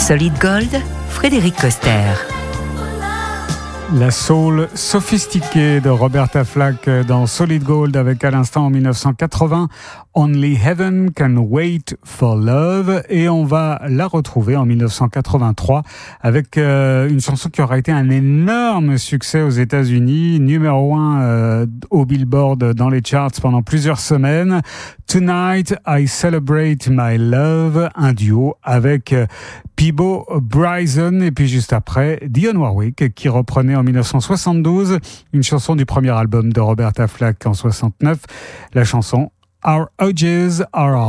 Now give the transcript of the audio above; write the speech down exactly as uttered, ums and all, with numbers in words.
Solid Gold, Frédéric Coster. La soul sophistiquée de Roberta Flack dans Solid Gold avec à l'instant en dix-neuf cent quatre-vingts Only Heaven Can Wait for Love, et on va la retrouver en dix-neuf cent quatre-vingt-trois avec euh, une chanson qui aura été un énorme succès aux États-Unis, numéro un euh, au Billboard dans les charts pendant plusieurs semaines. Tonight I Celebrate My Love, un duo avec euh, Peabo Bryson, et puis juste après Dionne Warwick qui reprenait en dix-neuf cent soixante-douze une chanson du premier album de Roberta Flack en soixante-neuf, la chanson Our Ages Are